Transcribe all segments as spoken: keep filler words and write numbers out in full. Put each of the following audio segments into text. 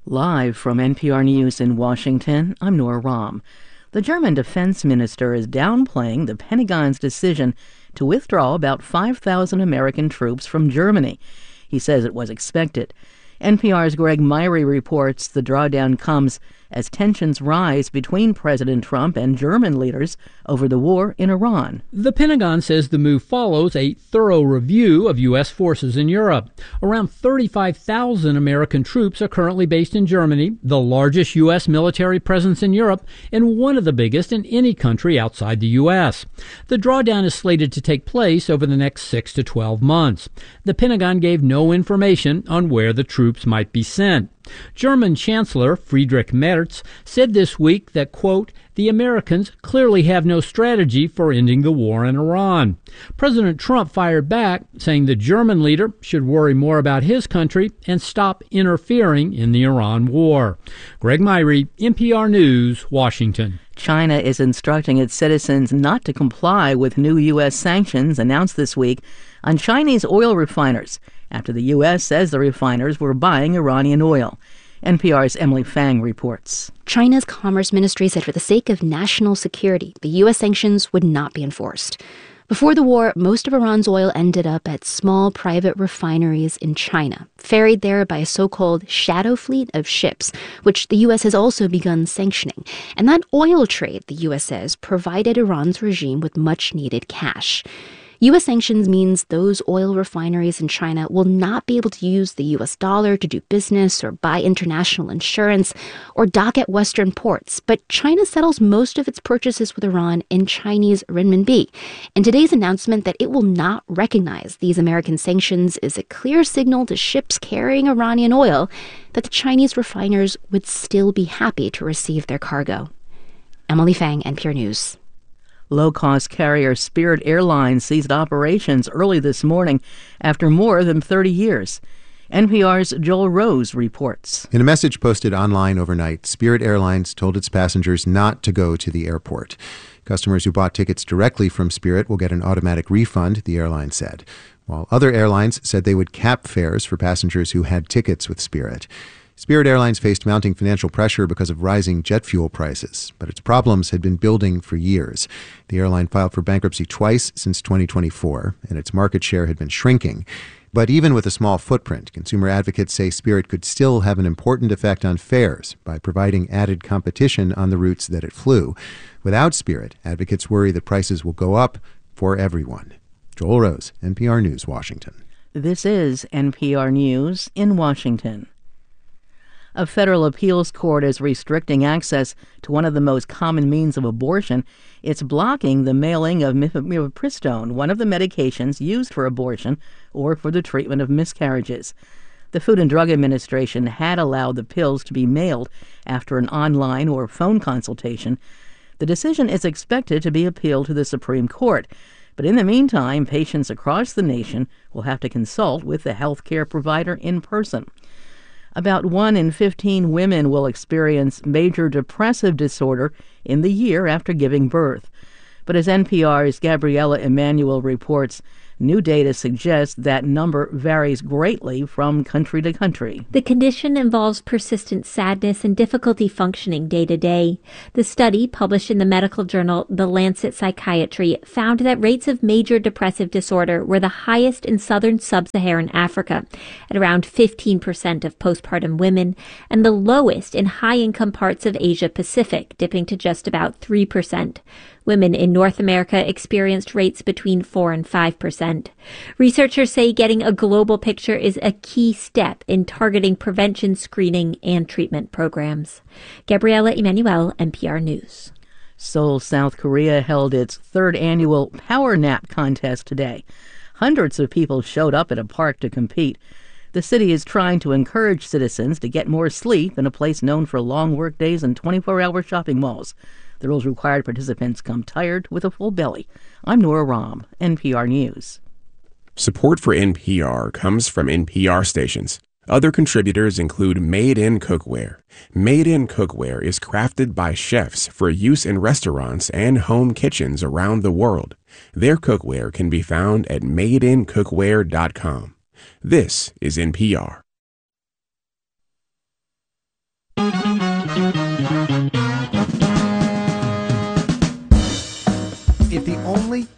Live from N P R News in Washington, I'm Nora Rahm. The German defense minister is downplaying the Pentagon's decision to withdraw about five thousand American troops from Germany. He says it was expected. N P R's Greg Myrie reports the drawdown comes as tensions rise between President Trump and German leaders over the war in Iran. The Pentagon says the move follows a thorough review of U S forces in Europe. Around thirty-five thousand American troops are currently based in Germany, the largest U S military presence in Europe, and one of the biggest in any country outside the U S. The drawdown is slated to take place over the next six to twelve months. The Pentagon gave no information on where the troops might be sent. German Chancellor Friedrich Merz said this week that, quote, the Americans clearly have no strategy for ending the war in Iran. President Trump fired back, saying the German leader should worry more about his country and stop interfering in the Iran war. Greg Myrie, N P R News, Washington. China is instructing its citizens not to comply with new U S sanctions announced this week on Chinese oil refiners after the U S says the refiners were buying Iranian oil. N P R's Emily Fang reports. China's Commerce Ministry said for the sake of national security, the U S sanctions would not be enforced. Before the war, most of Iran's oil ended up at small private refineries in China, ferried there by a so-called shadow fleet of ships, which the U S has also begun sanctioning. And that oil trade, the U S says, provided Iran's regime with much-needed cash. U S sanctions means those oil refineries in China will not be able to use the U S dollar to do business or buy international insurance or dock at Western ports. But China settles most of its purchases with Iran in Chinese renminbi. And today's announcement that it will not recognize these American sanctions is a clear signal to ships carrying Iranian oil that the Chinese refiners would still be happy to receive their cargo. Emily Fang, N P R News. Low-cost carrier Spirit Airlines ceased operations early this morning after more than thirty years. N P R's Joel Rose reports. In a message posted online overnight, Spirit Airlines told its passengers not to go to the airport. Customers who bought tickets directly from Spirit will get an automatic refund, the airline said, while other airlines said they would cap fares for passengers who had tickets with Spirit. Spirit Airlines faced mounting financial pressure because of rising jet fuel prices, but its problems had been building for years. The airline filed for bankruptcy twice since twenty twenty-four, and its market share had been shrinking. But even with a small footprint, consumer advocates say Spirit could still have an important effect on fares by providing added competition on the routes that it flew. Without Spirit, advocates worry that prices will go up for everyone. Joel Rose, N P R News, Washington. This is N P R News in Washington. A federal appeals court is restricting access to one of the most common means of abortion. It's blocking the mailing of mifepristone, one of the medications used for abortion or for the treatment of miscarriages. The Food and Drug Administration had allowed the pills to be mailed after an online or phone consultation. The decision is expected to be appealed to the Supreme Court. But in the meantime, patients across the nation will have to consult with the health care provider in person. About one in fifteen women will experience major depressive disorder in the year after giving birth. But as N P R's Gabriella Emanuel reports, new data suggests that number varies greatly from country to country. The condition involves persistent sadness and difficulty functioning day to day. The study, published in the medical journal The Lancet Psychiatry, found that rates of major depressive disorder were the highest in southern sub-Saharan Africa, at around fifteen percent of postpartum women, and the lowest in high-income parts of Asia Pacific, dipping to just about three percent. Women in North America experienced rates between four and five percent. Researchers say getting a global picture is a key step in targeting prevention, screening, and treatment programs. Gabriella Emanuel, N P R News. Seoul, South Korea held its third annual Power Nap contest today. Hundreds of people showed up at a park to compete. The city is trying to encourage citizens to get more sleep in a place known for long work days and twenty-four hour shopping malls. The rules required participants come tired with a full belly. I'm Nora Rahm, N P R News. Support for N P R comes from N P R stations. Other contributors include Made in Cookware. Made in Cookware is crafted by chefs for use in restaurants and home kitchens around the world. Their cookware can be found at made in cookware dot com. This is N P R.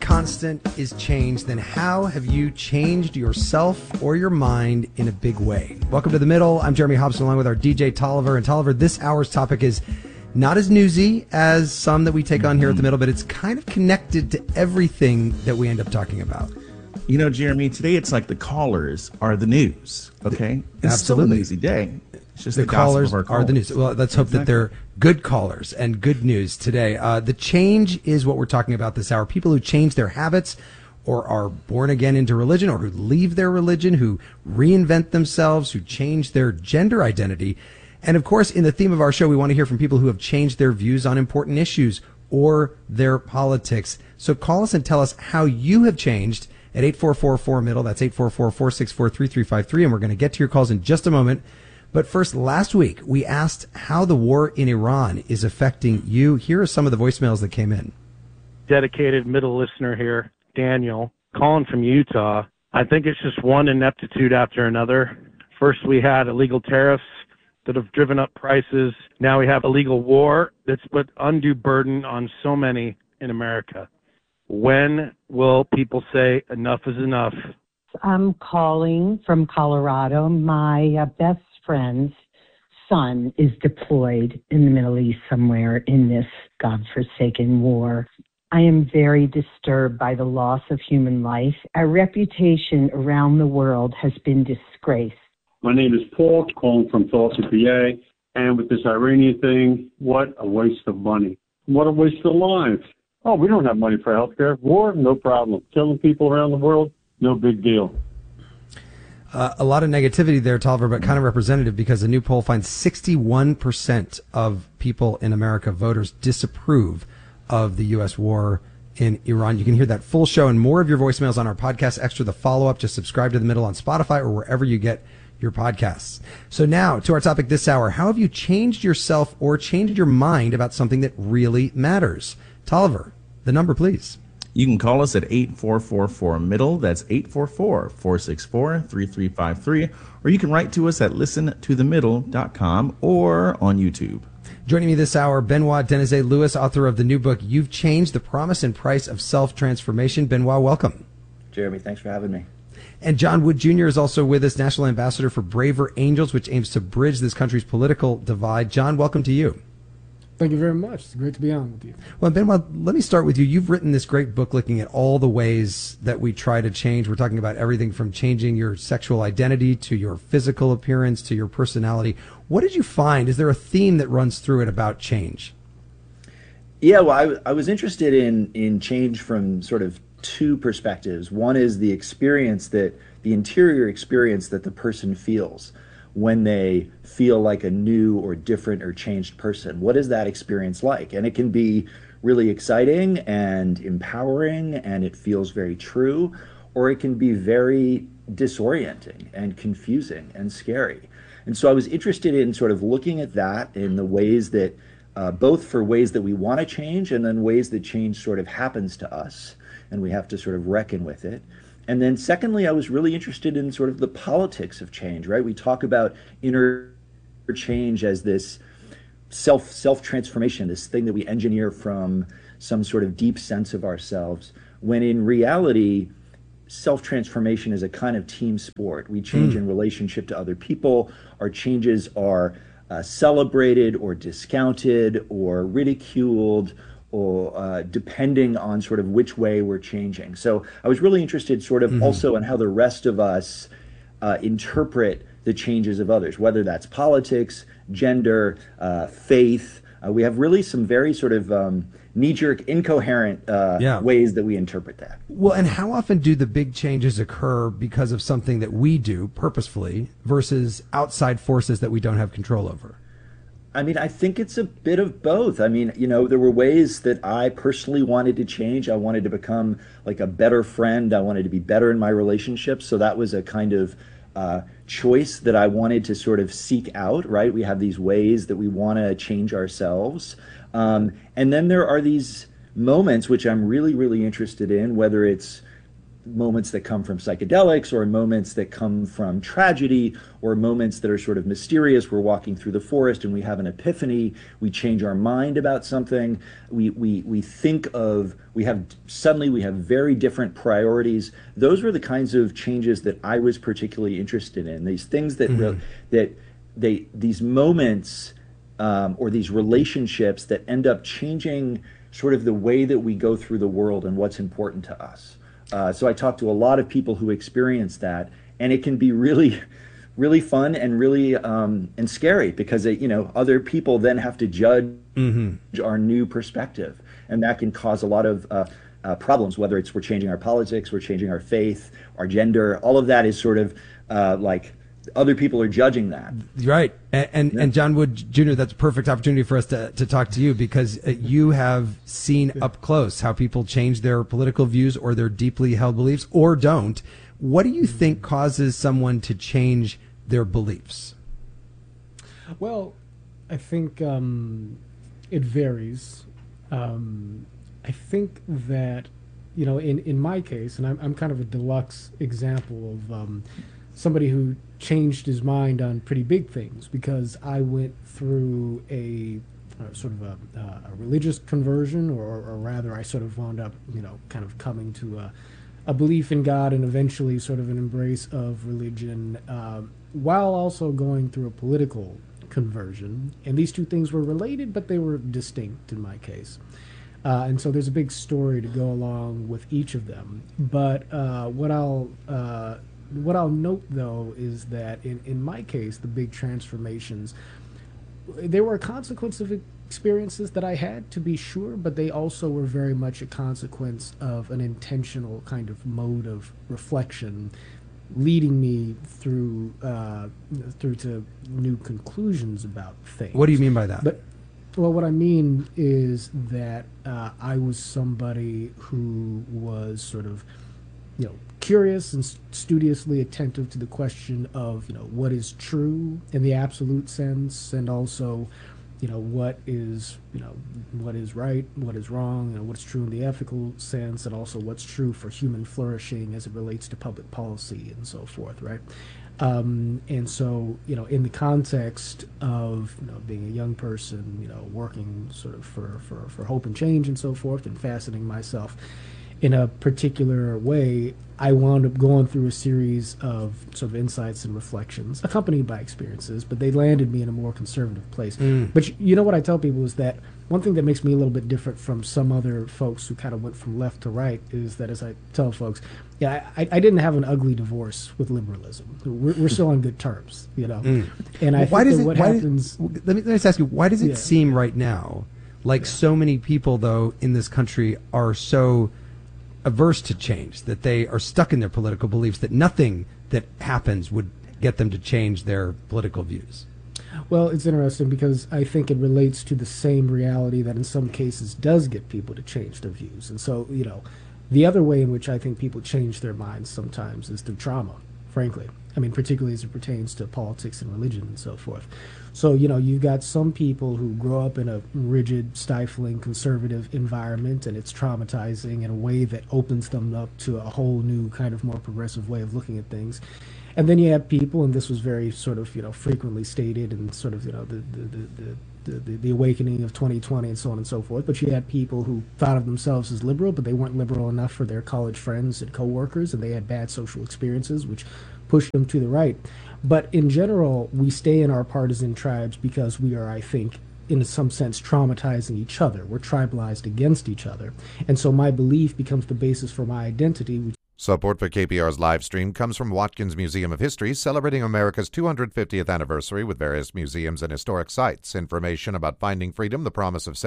constant is change, then how have you changed yourself or your mind in a big way? Welcome to The Middle. I'm Jeremy Hobson along with our D J Tolliver. And Tolliver, this hour's topic is not as newsy as some that we take on here at The Middle, but it's kind of connected to everything that we end up talking about. You know, Jeremy, today it's like the callers are the news, okay? It's Absolutely. still an easy day. It's just the, the callers, gossip of our are callers. the news. Well, let's hope Exactly. that they're good callers and good news today. Uh, the change is what we're talking about this hour. People who change their habits or are born again into religion, or who leave their religion, who reinvent themselves, who change their gender identity. And of course, in the theme of our show, we want to hear from people who have changed their views on important issues or their politics. So call us and tell us how you have changed at eight four four, four middle. That's eight four four, four six four, three three five three. And we're going to get to your calls in just a moment. But first, last week, we asked how the war in Iran is affecting you. Here are some of the voicemails that came in. Dedicated middle listener here, Daniel, calling from Utah. I think it's just one ineptitude after another. First, we had illegal tariffs that have driven up prices. Now we have illegal war that's put undue burden on so many in America. When will people say enough is enough? I'm calling from Colorado. My uh, best friend's son is deployed in the Middle East somewhere in this godforsaken war. I am very disturbed by the loss of human life. Our reputation around the world has been disgraced. My name is Paul, calling from Philadelphia, P A. And with this Iranian thing, what a waste of money. What a waste of lives. Oh, we don't have money for health care. War, no problem. Killing people around the world, no big deal. Uh, a lot of negativity there, Tolliver, but kind of representative, because a new poll finds sixty-one percent of people in America, voters, disapprove of the U S war in Iran. You can hear that full show and more of your voicemails on our podcast extra, the follow-up. Just subscribe to The Middle on Spotify or wherever you get your podcasts. So now to our topic this hour. How have you changed yourself or changed your mind about something that really matters? Tolliver, the number, please. You can call us at eight four four, four middle. That's eight four four, four six four, three three five three. Or you can write to us at listen to the middle dot com or on YouTube. Joining me this hour, Benoit Denizet Lewis, author of the new book, You've Changed, The Promise and Price of Self-Transformation. Benoit, welcome. Jeremy, thanks for having me. And John Wood Junior is also with us, National Ambassador for Braver Angels, which aims to bridge this country's political divide. John, welcome to you. Thank you very much. It's great to be on with you. Well, Benoit, let me start with you. You've written this great book looking at all the ways that we try to change. We're talking about everything from changing your sexual identity to your physical appearance to your personality. What did you find? Is there a theme that runs through it about change? Yeah, well, I, w- I was interested in in change from sort of two perspectives. One is the experience that, the interior experience that the person feels when they feel like a new or different or changed person. What is that experience like? And it can be really exciting and empowering, and it feels very true, or it can be very disorienting and confusing and scary. And so I was interested in sort of looking at that in the ways that, uh, both for ways that we want to change and then ways that change sort of happens to us, and we have to sort of reckon with it. And then secondly, I was really interested in sort of the politics of change, right? We talk about inner change as this self, self-transformation, this thing that we engineer from some sort of deep sense of ourselves, when in reality, self-transformation is a kind of team sport. We change mm. in relationship to other people. Our changes are uh, celebrated or discounted or ridiculed, or uh, depending on sort of which way we're changing. So I was really interested sort of mm-hmm. also in how the rest of us uh, interpret the changes of others, whether that's politics, gender, uh, faith. Uh, we have really some very sort of um, knee-jerk, incoherent uh, yeah. ways that we interpret that. Well, and how often do the big changes occur because of something that we do purposefully versus outside forces that we don't have control over? I mean, I think it's a bit of both. I mean, you know, there were ways that I personally wanted to change. I wanted to become like a better friend. I wanted to be better in my relationships. So that was a kind of uh, choice that I wanted to sort of seek out, right? We have these ways that we want to change ourselves. Um, and then there are these moments which I'm really, really interested in, whether it's moments that come from psychedelics, or moments that come from tragedy, or moments that are sort of mysterious. We're walking through the forest and we have an epiphany. We change our mind about something. We we we think of we have suddenly we have very different priorities. Those were the kinds of changes that I was particularly interested in. These things that mm-hmm. re- that they these moments um, or these relationships that end up changing sort of the way that we go through the world and what's important to us. Uh, so I talked to a lot of people who experience that, and it can be really, really fun and really um, and scary because it, you know other people then have to judge mm-hmm. our new perspective, and that can cause a lot of uh, uh, problems. Whether it's we're changing our politics, we're changing our faith, our gender, all of that is sort of uh, like other people are judging that. Right. And and, yeah. and John Wood Junior, that's a perfect opportunity for us to, to talk to you, because uh, you have seen up close how people change their political views or their deeply held beliefs or don't. What do you think causes someone to change their beliefs? Well, I think um, it varies. Um, I think that, you know, in, in my case, and I'm, I'm kind of a deluxe example of um, somebody who changed his mind on pretty big things, because I went through a uh, sort of a, uh, a religious conversion, or, or rather I sort of wound up, you know, kind of coming to a, a belief in God and eventually sort of an embrace of religion, uh, while also going through a political conversion. And these two things were related, but they were distinct in my case. Uh, and so there's a big story to go along with each of them. But uh, what I'll uh, what I'll note, though, is that in, in my case, the big transformations, they were a consequence of experiences that I had, to be sure, but they also were very much a consequence of an intentional kind of mode of reflection, leading me through uh, through to new conclusions about things. What do you mean by that? But, well, what I mean is that uh, I was somebody who was sort of, you know, curious and studiously attentive to the question of, you know, what is true in the absolute sense, and also, you know, what is, you know, what is right, what is wrong, you know, what's true in the ethical sense, and also what's true for human flourishing as it relates to public policy and so forth, right? Um, and so, you know, in the context of, you know, being a young person, you know, working sort of for, for, for hope and change and so forth, and faceting myself in a particular way, I wound up going through a series of sort of insights and reflections, accompanied by experiences, but they landed me in a more conservative place. Mm. But you know what I tell people is that one thing that makes me a little bit different from some other folks who kind of went from left to right is that, as I tell folks, yeah, I, I didn't have an ugly divorce with liberalism. We're, we're still on good terms, you know. Mm. And I well, why think does that it, what why happens... Does, let me let me just ask you, why does it yeah. seem right now like yeah. so many people, though, in this country are so averse to change, that they are stuck in their political beliefs, that nothing that happens would get them to change their political views? Well, it's interesting because I think it relates to the same reality that in some cases does get people to change their views. And so, you know, the other way in which I think people change their minds sometimes is through trauma, frankly. I mean, particularly as it pertains to politics and religion and so forth. So, you know, you've got some people who grow up in a rigid, stifling, conservative environment, and it's traumatizing in a way that opens them up to a whole new kind of more progressive way of looking at things. And then you have people, and this was very sort of, you know, frequently stated and sort of, you know, the the, the, the, the, the awakening of twenty twenty and so on and so forth. But you had people who thought of themselves as liberal, but they weren't liberal enough for their college friends and coworkers, and they had bad social experiences, which pushed them to the right. But in general, we stay in our partisan tribes because we are, I think, in some sense, traumatizing each other. We're tribalized against each other. And so my belief becomes the basis for my identity. Which Support for K P R's live stream comes from Watkins Museum of History, celebrating America's two hundred fiftieth anniversary with various museums and historic sites. Information about Finding Freedom, The Promise of